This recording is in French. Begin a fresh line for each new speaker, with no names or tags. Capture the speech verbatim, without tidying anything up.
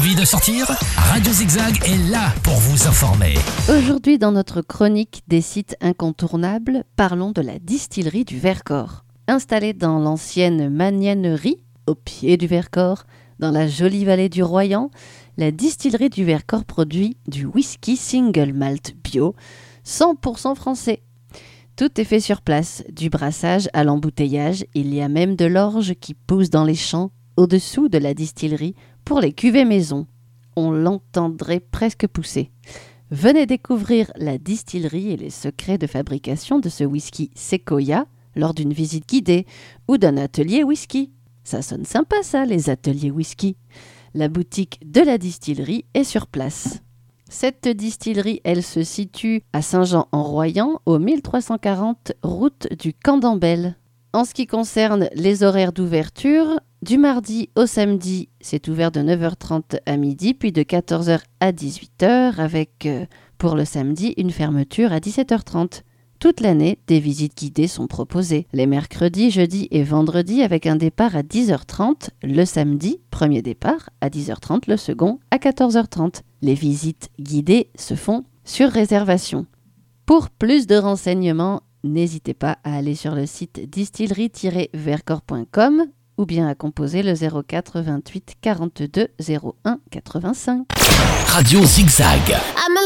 Envie de sortir ? Radio Zigzag est là pour vous informer.
Aujourd'hui, dans notre chronique des sites incontournables, parlons de la distillerie du Vercors. Installée dans l'ancienne magnanerie, au pied du Vercors, dans la jolie vallée du Royan, la distillerie du Vercors produit du whisky single malt bio, cent pour cent français. Tout est fait sur place, du brassage à l'embouteillage. Il y a même de l'orge qui pousse dans les champs, au-dessous de la distillerie, pour les cuvées maison. On l'entendrait presque pousser. Venez découvrir la distillerie et les secrets de fabrication de ce whisky Sequoia lors d'une visite guidée ou d'un atelier whisky. Ça sonne sympa ça, les ateliers whisky. La boutique de la distillerie est sur place. Cette distillerie, elle se situe à Saint-Jean-en-Royan, au mille trois cent quarante route du Camp d'Ambel. En ce qui concerne les horaires d'ouverture, du mardi au samedi, c'est ouvert de neuf heures trente à midi, puis de quatorze heures à dix-huit heures, avec, euh, pour le samedi, une fermeture à dix-sept heures trente. Toute l'année, des visites guidées sont proposées. Les mercredis, jeudis et vendredis avec un départ à dix heures trente. Le samedi, premier départ à dix heures trente, le second à quatorze heures trente. Les visites guidées se font sur réservation. Pour plus de renseignements, n'hésitez pas à aller sur le site distillerie tiret vercors point com ou bien à composer le zéro quatre vingt-huit quarante-deux zéro un quatre-vingt-cinq.
Radio Zigzag.